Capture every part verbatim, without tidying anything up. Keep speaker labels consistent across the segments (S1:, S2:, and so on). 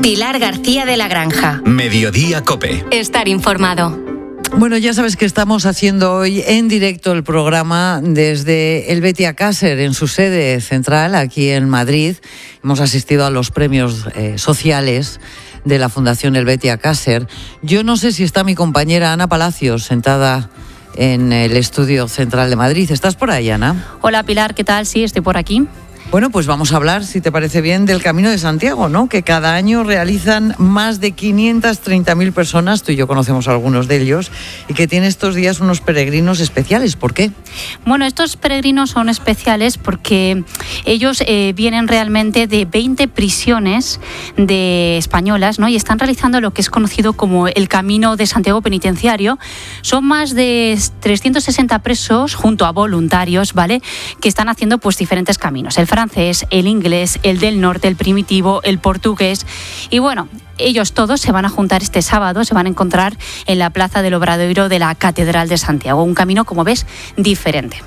S1: Pilar García de la Granja.
S2: Mediodía COPE.
S1: Estar informado.
S3: Bueno, ya sabes que estamos haciendo hoy en directo el programa desde Helvetia Caser, en su sede central, aquí en Madrid. Hemos asistido a los premios eh, sociales de la Fundación Helvetia Caser. Yo no sé si está mi compañera Ana Palacios sentada en el estudio central de Madrid. ¿Estás por ahí, Ana?
S4: Hola, Pilar, ¿qué tal? Sí, estoy por aquí.
S3: Bueno, pues vamos a hablar, si te parece bien, del Camino de Santiago, ¿no? Que cada año realizan más de quinientas treinta mil personas, tú y yo conocemos a algunos de ellos, y que tiene estos días unos peregrinos especiales. ¿Por qué?
S4: Bueno, estos peregrinos son especiales porque ellos eh, vienen realmente de veinte prisiones de españolas, ¿no? Y están realizando lo que es conocido como el Camino de Santiago Penitenciario. Son más de trescientos sesenta presos, junto a voluntarios, ¿vale?, que están haciendo pues diferentes caminos. El francés, el inglés, el del norte, el primitivo, el portugués. Y bueno, ellos todos se van a juntar este sábado, se van a encontrar en la Plaza del Obradoiro de la Catedral de Santiago. Un camino, como ves, diferente.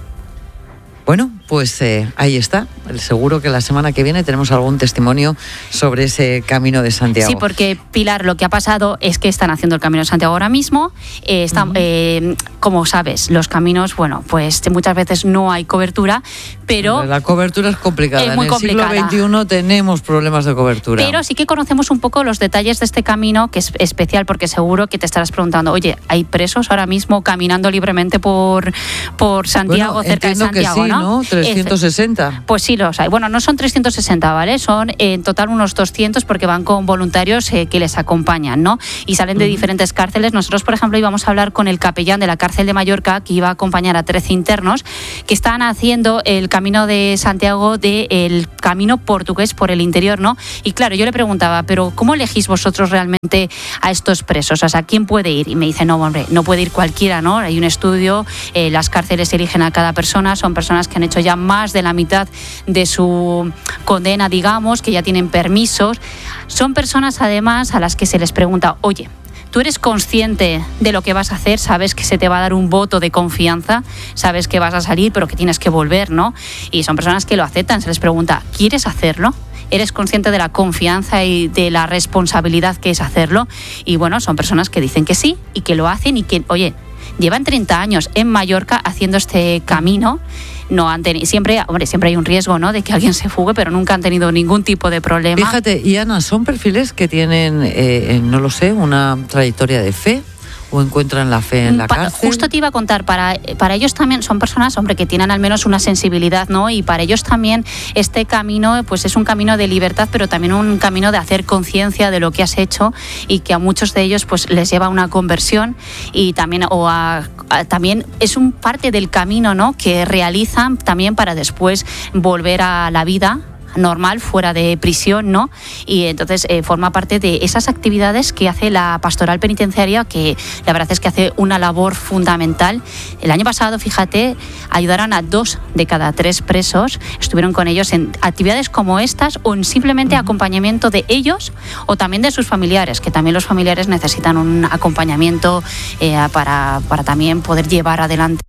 S3: Bueno, pues eh, ahí está. Seguro que la semana que viene tenemos algún testimonio sobre ese Camino de Santiago.
S4: Sí, porque, Pilar, lo que ha pasado es que están haciendo el Camino de Santiago ahora mismo. Eh, está, uh-huh. eh, como sabes, los caminos, bueno, pues muchas veces no hay cobertura, pero...
S3: La cobertura es complicada.
S4: Es muy
S3: en el
S4: complicada.
S3: siglo veintiuno tenemos problemas de cobertura.
S4: Pero sí que conocemos un poco los detalles de este camino, que es especial, porque seguro que te estarás preguntando, oye, ¿hay presos ahora mismo caminando libremente por, por Santiago,
S3: bueno,
S4: cerca de Santiago,
S3: que sí,
S4: ¿no?
S3: ¿no? trescientos sesenta.
S4: Pues sí los hay. Bueno, no son trescientos sesenta, ¿vale? Son en total unos doscientos porque van con voluntarios eh, que les acompañan, ¿no? Y salen de uh-huh. diferentes cárceles. Nosotros, por ejemplo, íbamos a hablar con el capellán de la cárcel de Mallorca, que iba a acompañar a trece internos que están haciendo el Camino de Santiago, del camino portugués por el interior, ¿no? Y claro, yo le preguntaba, pero ¿cómo elegís vosotros realmente a estos presos? O sea, ¿quién puede ir? Y me dice, no, hombre, no puede ir cualquiera, ¿no? Hay un estudio, eh, las cárceles eligen a cada persona, son personas que han hecho ya más de la mitad de su condena, digamos, que ya tienen permisos. Son personas, además, a las que se les pregunta, oye, ¿tú eres consciente de lo que vas a hacer? ¿Sabes que se te va a dar un voto de confianza? ¿Sabes que vas a salir, pero que tienes que volver, ¿no? Y son personas que lo aceptan. Se les pregunta, ¿quieres hacerlo? ¿Eres consciente de la confianza y de la responsabilidad que es hacerlo? Y bueno, son personas que dicen que sí y que lo hacen y que, oye, llevan treinta años en Mallorca haciendo este camino. No han tenido, siempre, hombre, siempre hay un riesgo, ¿no?, de que alguien se fugue, pero nunca han tenido ningún tipo de problema.
S3: Fíjate, y Ana, ¿son perfiles que tienen, eh, no lo sé, una trayectoria de fe? ¿O encuentran la fe en la
S4: para,
S3: cárcel?
S4: Justo te iba a contar, para, para ellos también son personas, hombre, que tienen al menos una sensibilidad, ¿no? Y para ellos también este camino, pues es un camino de libertad, pero también un camino de hacer conciencia de lo que has hecho y que a muchos de ellos, pues les lleva a una conversión y también, o a, a, también es un parte del camino, ¿no?, que realizan también para después volver a la vida normal, fuera de prisión, ¿no? Y entonces eh, forma parte de esas actividades que hace la pastoral penitenciaria, que la verdad es que hace una labor fundamental. El año pasado, fíjate, ayudaron a dos de cada tres presos, estuvieron con ellos en actividades como estas o en simplemente acompañamiento de ellos o también de sus familiares, que también los familiares necesitan un acompañamiento eh, para, para también poder llevar adelante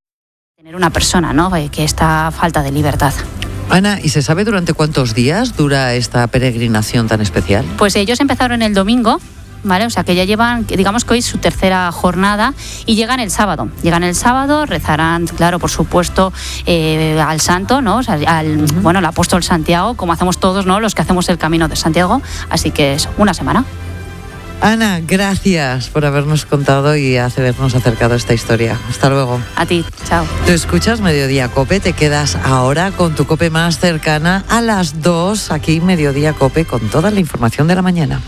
S4: tener una persona, ¿no?, que está falta de libertad.
S3: Ana, ¿y se sabe durante cuántos días dura esta peregrinación tan especial?
S4: Pues ellos empezaron el domingo, ¿vale? O sea, que ya llevan, digamos que hoy es su tercera jornada y llegan el sábado. Llegan el sábado, rezarán, claro, por supuesto, eh, al santo, ¿no? O sea, al, uh-huh. bueno, el apóstol Santiago, como hacemos todos, ¿no?, los que hacemos el Camino de Santiago. Así que es una semana.
S3: Ana, gracias por habernos contado y habernos acercado a esta historia. Hasta luego.
S4: A ti, chao.
S3: Tú escuchas Mediodía COPE, te quedas ahora con tu COPE más cercana a las dos, aquí Mediodía COPE, con toda la información de la mañana.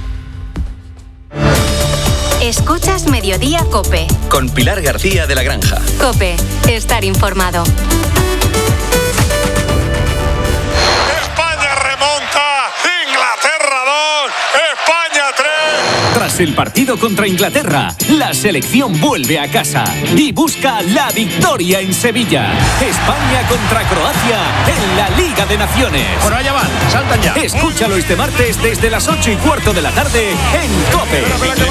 S1: Escuchas Mediodía COPE.
S2: Con Pilar García de la Granja.
S1: COPE, estar informado.
S5: Tras el partido contra Inglaterra, la selección vuelve a casa y busca la victoria en Sevilla. España contra Croacia en la Liga de Naciones.
S6: Bueno, allá van, saltan ya.
S5: Escúchalo este martes desde las ocho y cuarto de la tarde en COPE.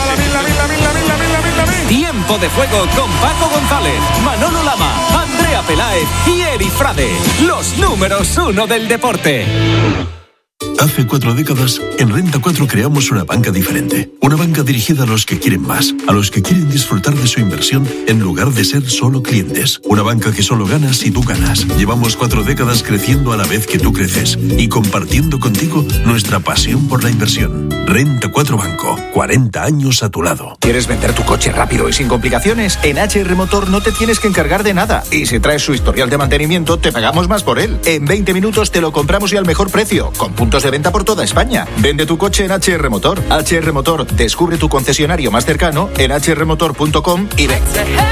S5: Tiempo de juego con Paco González, Manolo Lama, Andrea Peláez y Eri Frade. Los números uno del deporte.
S6: Hace cuatro décadas, en Renta cuatro creamos una banca diferente. Una banca dirigida a los que quieren más, a los que quieren disfrutar de su inversión en lugar de ser solo clientes. Una banca que solo gana si tú ganas. Llevamos cuatro décadas creciendo a la vez que tú creces y compartiendo contigo nuestra pasión por la inversión. Renta cuatro Banco, cuarenta años a tu lado.
S7: ¿Quieres vender tu coche rápido y sin complicaciones? En H R Motor no te tienes que encargar de nada. Y si traes su historial de mantenimiento, te pagamos más por él. En veinte minutos te lo compramos y al mejor precio, con puntos de venta por toda España. Vende tu coche en H R Motor. H R Motor, descubre tu concesionario más cercano en h r motor punto com y ven.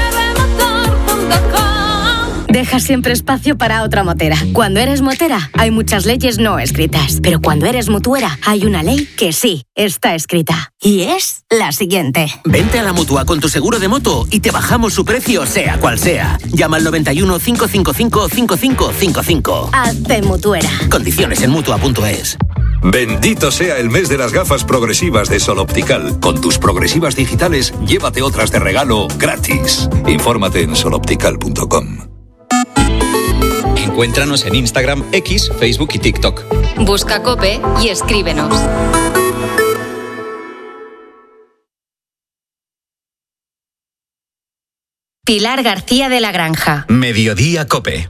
S8: Deja siempre espacio para otra motera. Cuando eres motera, hay muchas leyes no escritas. Pero cuando eres mutuera, hay una ley que sí está escrita. Y es la siguiente.
S9: Vente a la Mutua con tu seguro de moto y te bajamos su precio, sea cual sea. Llama al noventa y uno, cinco cinco cinco, cinco cinco cinco cinco.
S8: Hazte mutuera.
S9: Condiciones en mutua punto es.
S10: Bendito sea el mes de las gafas progresivas de Sol Optical. Con tus progresivas digitales, llévate otras de regalo gratis. Infórmate en sol optical punto com.
S2: Encuéntranos en Instagram, X, Facebook y TikTok.
S1: Busca COPE y escríbenos. Pilar García de la Granja.
S2: Mediodía COPE.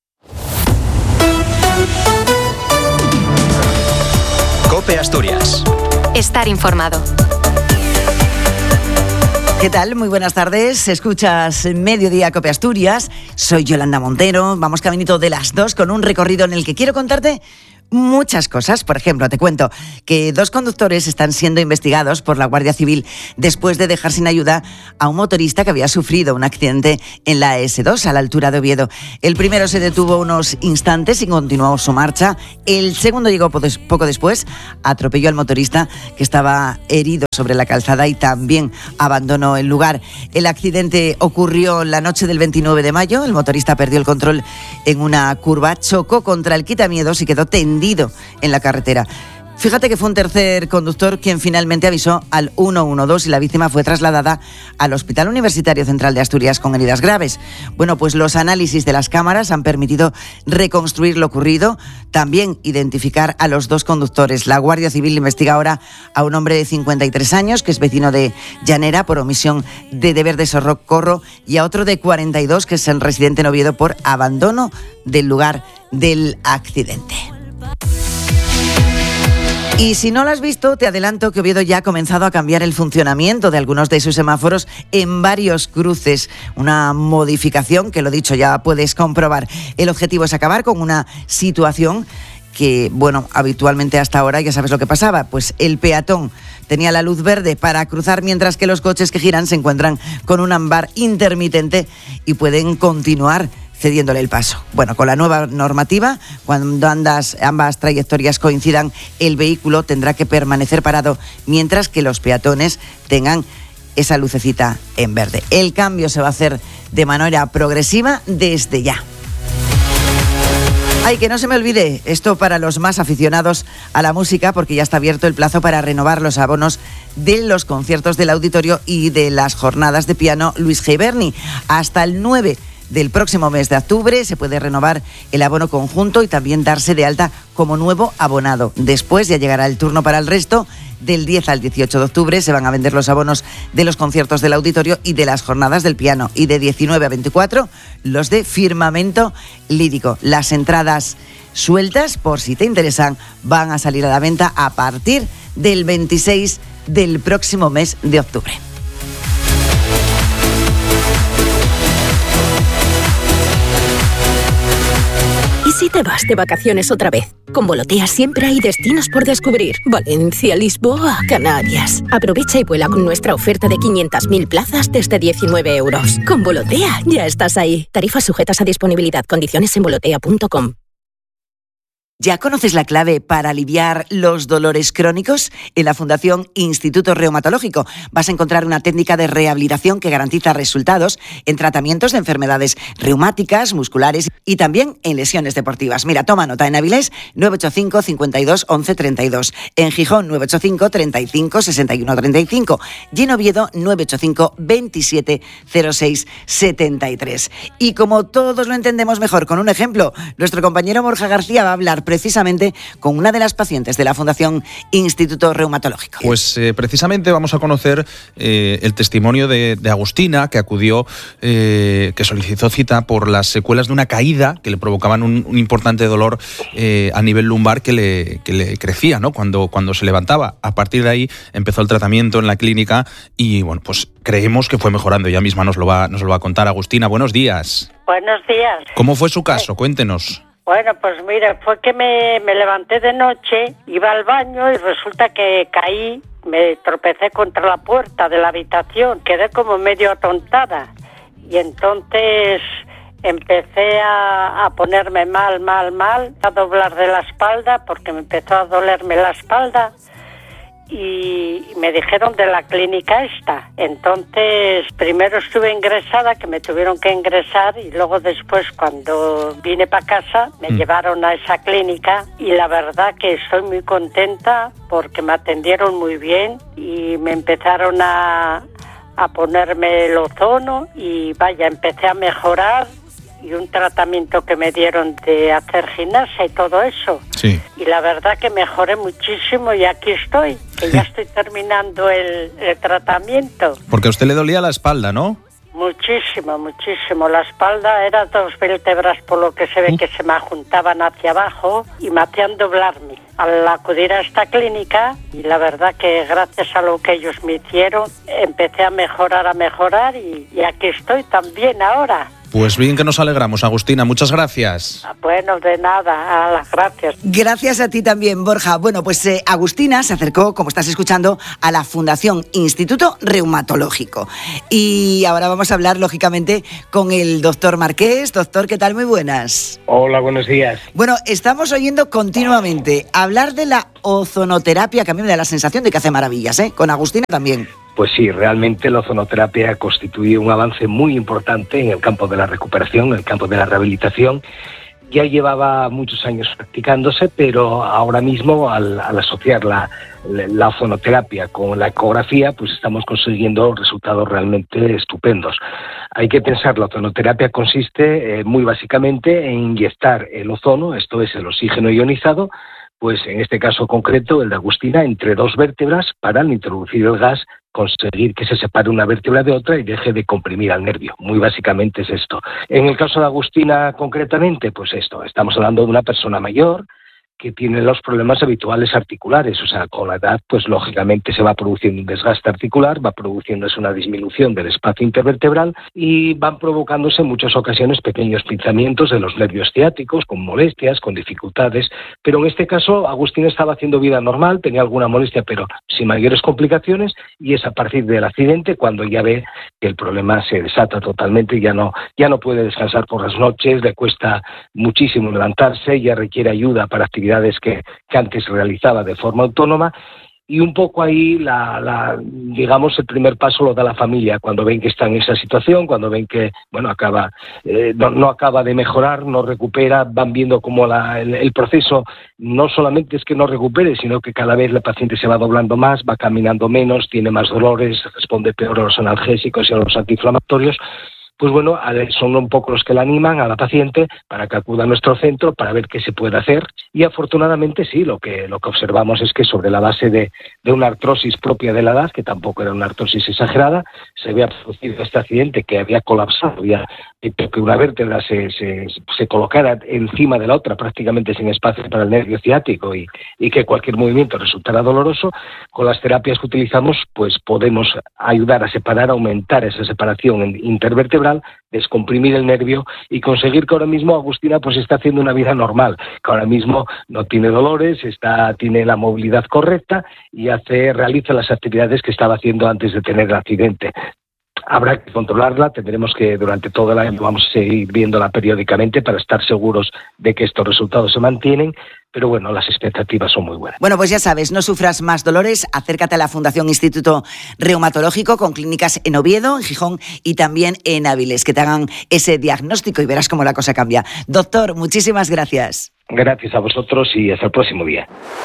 S2: COPE Asturias.
S1: Estar informado.
S11: ¿Qué tal? Muy buenas tardes. Escuchas Mediodía COPE Asturias. Soy Yolanda Montero. Vamos caminito de las dos con un recorrido en el que quiero contarte muchas cosas. Por ejemplo, te cuento que dos conductores están siendo investigados por la Guardia Civil después de dejar sin ayuda a un motorista que había sufrido un accidente en la E S dos a la altura de Oviedo. El primero se detuvo unos instantes y continuó su marcha. El segundo llegó poco después, atropelló al motorista que estaba herido sobre la calzada y también abandonó el lugar. El accidente ocurrió la noche del veintinueve de mayo. El motorista perdió el control en una curva, chocó contra el quitamiedos y quedó tendido en la carretera. Fíjate que fue un tercer conductor quien finalmente avisó al uno uno dos y la víctima fue trasladada al Hospital Universitario Central de Asturias con heridas graves. Bueno, pues los análisis de las cámaras han permitido reconstruir lo ocurrido, también identificar a los dos conductores. La Guardia Civil investiga ahora a un hombre de cincuenta y tres años que es vecino de Llanera por omisión de deber de socorro y a otro de cuarenta y dos que es el residente en Oviedo por abandono del lugar del accidente. Y si no lo has visto, te adelanto que Oviedo ya ha comenzado a cambiar el funcionamiento de algunos de sus semáforos en varios cruces. Una modificación que, lo dicho, ya puedes comprobar. El objetivo es acabar con una situación que, bueno, habitualmente hasta ahora ya sabes lo que pasaba. Pues el peatón tenía la luz verde para cruzar mientras que los coches que giran se encuentran con un ámbar intermitente y pueden continuar cediéndole el paso. Bueno, con la nueva normativa, cuando andas, ambas trayectorias coincidan, el vehículo tendrá que permanecer parado mientras que los peatones tengan esa lucecita en verde. El cambio se va a hacer de manera progresiva desde ya. Ay, que no se me olvide, esto para los más aficionados a la música, porque ya está abierto el plazo para renovar los abonos de los conciertos del auditorio y de las jornadas de piano Luis G. Berni. Hasta el nueve del próximo mes de octubre se puede renovar el abono conjunto y también darse de alta como nuevo abonado. Después ya llegará el turno para el resto. Del diez al dieciocho de octubre se van a vender los abonos de los conciertos del auditorio y de las jornadas del piano. Y de diecinueve a veinticuatro los de Firmamento Lírico. Las entradas sueltas, por si te interesan, van a salir a la venta a partir del veintiséis del próximo mes de octubre.
S12: Si te vas de vacaciones otra vez, con Volotea siempre hay destinos por descubrir. Valencia, Lisboa, Canarias. Aprovecha y vuela con nuestra oferta de quinientas mil plazas desde diecinueve euros. Con Volotea ya estás ahí. Tarifas sujetas a disponibilidad. Condiciones en volotea punto com.
S11: ¿Ya conoces la clave para aliviar los dolores crónicos? En la Fundación Instituto Reumatológico vas a encontrar una técnica de rehabilitación que garantiza resultados en tratamientos de enfermedades reumáticas, musculares y también en lesiones deportivas. Mira, toma nota. En Avilés, nueve ocho cinco, cincuenta y dos, once treinta y dos. En Gijón, nueve ocho cinco, treinta y cinco, sesenta y uno treinta y cinco. Y en Oviedo, nueve ocho cinco, veintisiete, cero seis, setenta y tres. Y como todos lo entendemos mejor con un ejemplo, nuestro compañero Borja García va a hablar precisamente con una de las pacientes de la Fundación Instituto Reumatológico.
S13: Pues eh, precisamente vamos a conocer eh, el testimonio de, de Agustina, que acudió, eh, que solicitó cita por las secuelas de una caída que le provocaban un, un importante dolor eh, a nivel lumbar que le, que le crecía, ¿no? Cuando, cuando se levantaba. A partir de ahí empezó el tratamiento en la clínica y, bueno, pues creemos que fue mejorando. Ella misma nos lo va, nos lo va a contar. Agustina, buenos días.
S14: Buenos días.
S13: ¿Cómo fue su caso? Cuéntenos.
S14: Bueno, pues mira, fue que me, me levanté de noche, iba al baño y resulta que caí, me tropecé contra la puerta de la habitación, quedé como medio atontada y entonces empecé a, a ponerme mal, mal, mal, a doblar de la espalda porque me empezó a dolerme la espalda y me dijeron de la clínica esta. Entonces primero estuve ingresada, que me tuvieron que ingresar, y luego después cuando vine para casa me mm. llevaron a esa clínica y la verdad que estoy muy contenta porque me atendieron muy bien y me empezaron a, a ponerme el ozono y vaya, empecé a mejorar. Y un tratamiento que me dieron de hacer gimnasia y todo eso.
S13: Sí.
S14: Y la verdad que mejoré muchísimo y aquí estoy, que ya estoy terminando el, el tratamiento.
S13: Porque a usted le dolía la espalda, ¿no?
S14: Muchísimo, muchísimo. La espalda era dos vértebras por lo que se ve uh. que se me juntaban hacia abajo y me hacían doblarme. Al acudir a esta clínica, y la verdad que gracias a lo que ellos me hicieron, empecé a mejorar, a mejorar y, y aquí estoy también ahora.
S13: Pues bien que nos alegramos, Agustina. Muchas gracias.
S14: Bueno, de nada. A las gracias.
S11: Gracias a ti también, Borja. Bueno, pues eh, Agustina se acercó, como estás escuchando, a la Fundación Instituto Reumatológico. Y ahora vamos a hablar, lógicamente, con el doctor Marqués. Doctor, ¿qué tal? Muy buenas.
S15: Hola, buenos días.
S11: Bueno, estamos oyendo continuamente hablar de la ozonoterapia, que a mí me da la sensación de que hace maravillas, ¿eh? Con Agustina también.
S15: Pues sí, realmente la ozonoterapia constituye un avance muy importante en el campo de la recuperación, en el campo de la rehabilitación. Ya llevaba muchos años practicándose, pero ahora mismo al, al asociar la, la ozonoterapia con la ecografía, pues estamos consiguiendo resultados realmente estupendos. Hay que pensar, la ozonoterapia consiste eh, muy básicamente en inyectar el ozono, esto es el oxígeno ionizado, pues en este caso concreto, el de Agustina, entre dos vértebras para, al introducir el gas, conseguir que se separe una vértebra de otra y deje de comprimir al nervio. Muy básicamente es esto. En el caso de Agustina concretamente, pues esto, estamos hablando de una persona mayor que tiene los problemas habituales articulares, o sea, con la edad, pues lógicamente se va produciendo un desgaste articular, va produciéndose una disminución del espacio intervertebral y van provocándose en muchas ocasiones pequeños pinzamientos de los nervios ciáticos, con molestias, con dificultades, pero en este caso Agustín estaba haciendo vida normal, tenía alguna molestia, pero sin mayores complicaciones, y es a partir del accidente cuando ya ve que el problema se desata totalmente, ya no, ya no puede descansar por las noches, le cuesta muchísimo levantarse, ya requiere ayuda para actividades Que, que antes realizaba de forma autónoma, y un poco ahí, la, la, digamos, el primer paso lo da la familia, cuando ven que está en esa situación, cuando ven que, bueno, acaba, eh, no, no acaba de mejorar, no recupera, van viendo cómo la, el, el proceso no solamente es que no recupere, sino que cada vez la paciente se va doblando más, va caminando menos, tiene más dolores, responde peor a los analgésicos y a los antiinflamatorios. Pues bueno, son un poco los que la animan a la paciente para que acuda a nuestro centro para ver qué se puede hacer, y afortunadamente sí, lo que lo que observamos es que sobre la base de, de una artrosis propia de la edad, que tampoco era una artrosis exagerada, se había producido este accidente que había colapsado, había hecho que una vértebra se, se, se colocara encima de la otra prácticamente sin espacio para el nervio ciático y, y que cualquier movimiento resultara doloroso. Con las terapias que utilizamos pues podemos ayudar a separar, aumentar esa separación intervertebral, descomprimir el nervio y conseguir que ahora mismo Agustina pues está haciendo una vida normal, que ahora mismo no tiene dolores, está, tiene la movilidad correcta y hace, realiza las actividades que estaba haciendo antes de tener el accidente. Habrá que controlarla, tendremos que durante todo el año vamos a seguir viéndola periódicamente para estar seguros de que estos resultados se mantienen, pero bueno, las expectativas son muy buenas.
S11: Bueno, pues ya sabes, no sufras más dolores, acércate a la Fundación Instituto Reumatológico con clínicas en Oviedo, en Gijón y también en Áviles, que te hagan ese diagnóstico y verás cómo la cosa cambia. Doctor, muchísimas gracias.
S15: Gracias a vosotros y hasta el próximo día.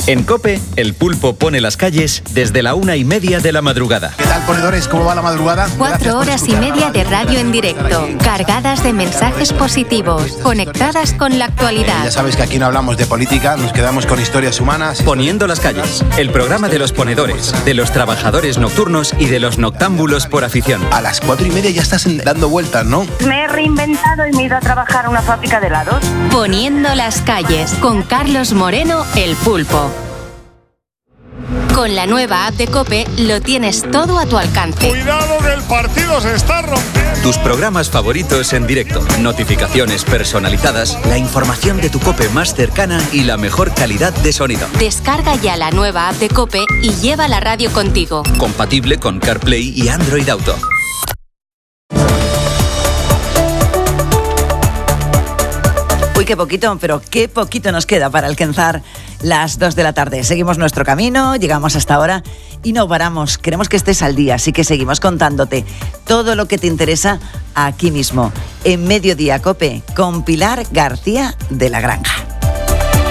S2: En COPE, el pulpo pone las calles desde la una y media de la madrugada.
S16: ¿Qué tal, ponedores? ¿Cómo va la madrugada?
S1: Cuatro horas y media de radio en directo, cargadas de mensajes positivos, conectadas con la actualidad.
S16: Ya sabes que aquí no hablamos de política, nos quedamos con historias humanas.
S2: Poniendo las calles, el programa de los ponedores, de los trabajadores nocturnos y de los noctámbulos por afición.
S16: A las cuatro y media ya estás dando vueltas, ¿no?
S14: Me he reinventado y me he ido a trabajar a una fábrica de helados.
S1: Poniendo las calles, con Carlos Moreno, el pulpo. Con la nueva app de COPE lo tienes todo a tu alcance.
S17: Cuidado que el partido se está rompiendo.
S2: Tus programas favoritos en directo, notificaciones personalizadas, la información de tu COPE más cercana y la mejor calidad de sonido.
S1: Descarga ya la nueva app de COPE y lleva la radio contigo.
S2: Compatible con CarPlay y Android Auto.
S11: Uy, qué poquito, pero qué poquito nos queda para alcanzar las dos de la tarde. Seguimos nuestro camino, llegamos hasta ahora y no paramos. Queremos que estés al día, así que seguimos contándote todo lo que te interesa aquí mismo, en Mediodía COPE, con Pilar García de la Granja.